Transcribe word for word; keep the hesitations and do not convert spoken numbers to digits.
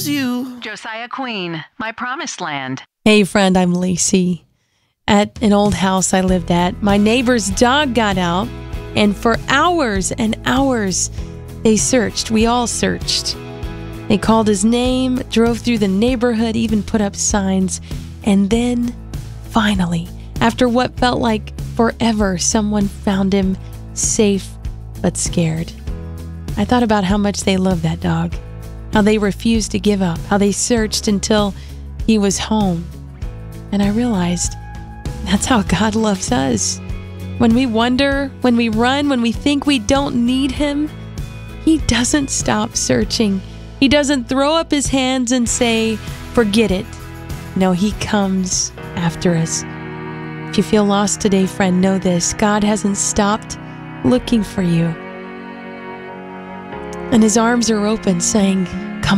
choose you. Josiah Queen, My Promised Land. Hey, friend, I'm Lacey. At an old house I lived at, my neighbor's dog got out, and for hours and hours, they searched. We all searched. They called his name, drove through the neighborhood, even put up signs, and then, finally, after what felt like forever, someone found him safe but scared. I thought about how much they loved that dog, how they refused to give up, how they searched until he was home. And I realized that's how God loves us. When we wonder, when we run, when we think we don't need him, he doesn't stop searching. He doesn't throw up his hands and say, forget it. No, he comes after us. If you feel lost today, friend, know this. God hasn't stopped looking for you. And his arms are open, saying,